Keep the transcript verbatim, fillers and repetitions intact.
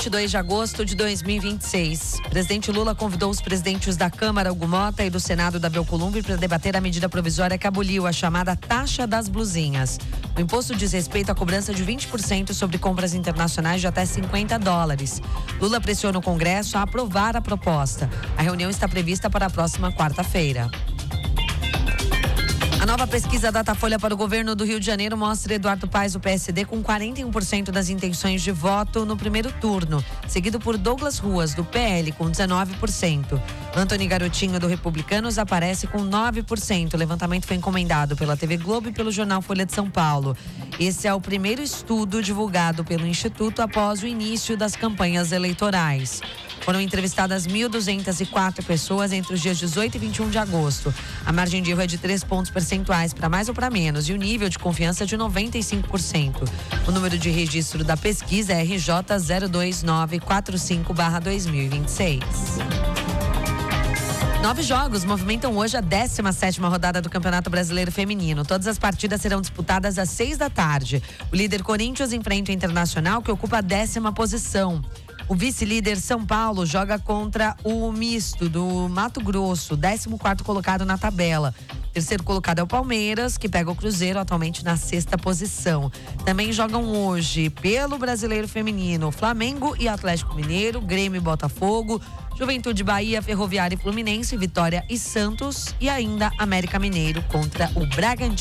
vinte e dois de agosto de dois mil e vinte e seis. O presidente Lula convidou os presidentes da Câmara, Hugo Mota, e do Senado, Davi Alcolumbre, para debater a medida provisória que aboliu a chamada taxa das blusinhas. O imposto diz respeito à cobrança de vinte por cento sobre compras internacionais de até cinquenta dólares. Lula pressiona o Congresso a aprovar a proposta. A reunião está prevista para a próxima quarta-feira. A nova pesquisa Datafolha para o governo do Rio de Janeiro mostra Eduardo Paes, do P S D, com quarenta e um por cento das intenções de voto no primeiro turno, seguido por Douglas Ruas, do P L, com dezenove por cento. Antony Garotinho, do Republicanos, aparece com nove por cento. O levantamento foi encomendado pela T V Globo e pelo jornal Folha de São Paulo. Esse é o primeiro estudo divulgado pelo Instituto após o início das campanhas eleitorais. Foram entrevistadas mil duzentas e quatro pessoas entre os dias dezoito e vinte e um de agosto. A margem de erro é de três pontos percentuais para mais ou para menos e o nível de confiança é de noventa e cinco por cento. O número de registro da pesquisa é R J zero dois nove quatro cinco barra dois mil e vinte e seis. Nove jogos movimentam hoje a décima sétima rodada do Campeonato Brasileiro Feminino. Todas as partidas serão disputadas às seis da tarde. O líder Corinthians enfrenta o Internacional, que ocupa a décima posição. O vice-líder São Paulo joga contra o misto do Mato Grosso, décimo quarto colocado na tabela. Terceiro colocado é o Palmeiras, que pega o Cruzeiro, atualmente na sexta posição. Também jogam hoje, pelo Brasileiro Feminino, Flamengo e Atlético Mineiro, Grêmio e Botafogo, Juventude, Bahia, Ferroviária e Fluminense, Vitória e Santos e ainda América Mineiro contra o Bragantino.